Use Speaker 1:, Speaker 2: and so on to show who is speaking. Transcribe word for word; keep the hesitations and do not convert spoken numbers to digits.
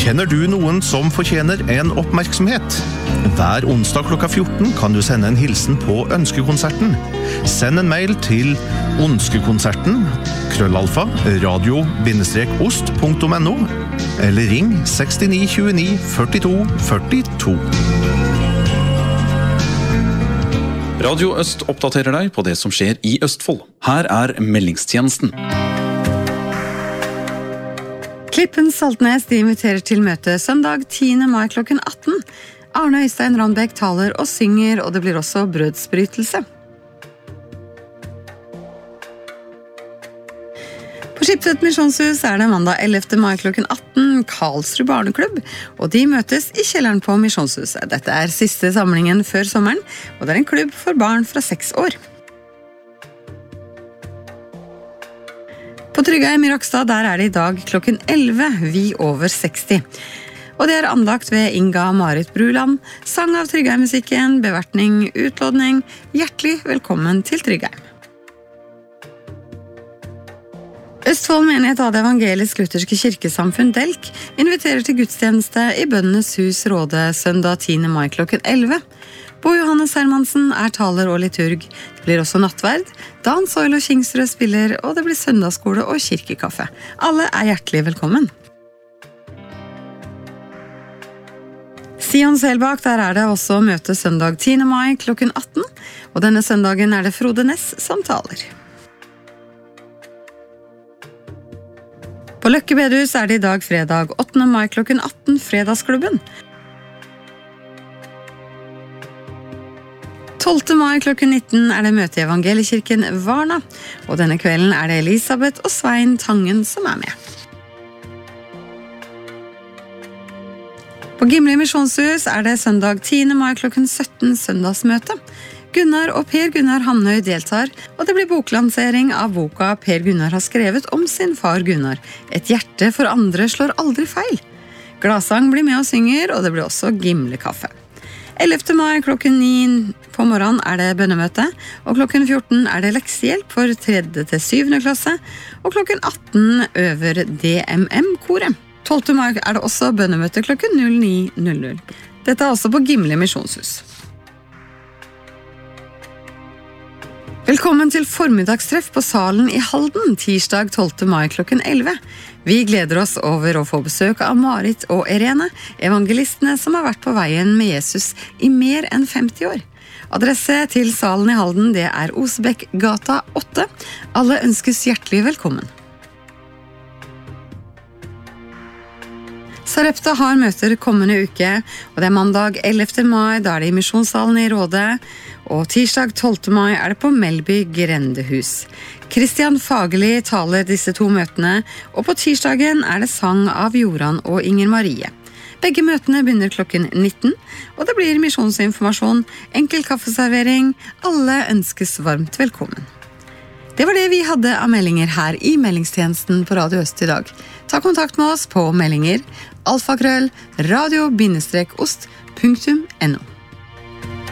Speaker 1: Kjenner du noen som fortjener en oppmerksomhet? Hver onsdag klokka fjorten kan du sende en hilsen på Ønskekonserten. Send en mail til ønskekonserten krøllalfa radio-ost punktum no eller ring sekstini tjueni førtito førtito.
Speaker 2: Radio Øst oppdaterer deg på det som skjer i Østfold. Her er meldingstjenesten.
Speaker 3: Klippen Saltnes de inviterer til møte søndag tiende mai klokken atten. Arne Øystein Randbæk taler og synger, og det blir også brødsbrytelse. På Skiptvet Misjonshus er det mandag ellevte mai klokken atten Karlsrud Barneklubb, og de møtes i kjelleren på Misjonshuset. Dette er siste samlingen før sommeren, og det er en klubb for barn fra seks år. På Tryggheim i Rakstad, der er det i dag klokken elleve, vi over seksti. Og det er anlagt ved Inga Marit Bruland, sang av Tryggheim-musikken, bevertning, utlådning. Hjertelig velkommen til Tryggheim. Østfold menighet av det evangelisk-lutherske kirkesamfunn Delk inviterer til gudstjeneste i Bøndenes hus Råde søndag tiende mai klokken elleve. Bo Johannes Hermansen er taler og liturg. Det blir også nattverd. Dan Soil og Kingsrød spiller, og det blir søndagsskole og kirkekaffe. Alle er hjertelig velkommen. Sion Selbakk, der er det også møte søndag tiende mai klokken atten, og denne søndagen er det Frode Ness som taler. På Løkke Bedehus er det i dag fredag åttende mai klokken atten fredagsklubben. tolvte mai klokken nitten er det møte i Evangeliekirken Varna, og denne kvelden er det Elisabeth og Svein Tangen som er med. På Gimli Misjonshus er det søndag tiende mai klokken sytten søndagsmøte. Gunnar og Per Gunnar Hamnøy deltar, og det blir boklansering av boka Per Gunnar har skrevet om sin far Gunnar. Et hjerte for andre slår aldri feil. Gladsang blir med og synger, og det blir også Gimle-kaffe. ellevte mai klokken ni på morgenen er det bønnemøte, og klokken fjorten er det leksehjelp for tredje til syvende klasse, og klokken atten øver D M M-koret. tolvte mai er det også bønnemøte klokken null ni null null. Dette er også på Gimle Misjonshus. Velkommen til formiddagstreff på Salen i Halden, tirsdag tolvte mai klokken elleve. Vi gleder oss over å få besøk av Marit og Irene, evangelistene som har vært på veien med Jesus i mer enn femti år. Adresse til Salen i Halden, det er Osbekkgata åtte. Alle ønskes hjertelig velkommen. Sarepta har møter kommende uke, og det er mandag ellevte mai, da er det i Misjonssalen i Råde, og tirsdag tolvte mai er det på Melby Grendehus. Kristian Fagerli taler disse to møtene, og på tirsdagen er det sang av Joran og Inger Marie. Begge møtene begynner klokken nitten, og det blir misjonsinformasjon, enkel kaffeservering. Alle ønskes varmt velkommen. Det var det vi hadde av meldinger her i meldingstjenesten på Radio Øst i dag. Ta kontakt med oss på meldinger alfakrøll radio-ost punktum no.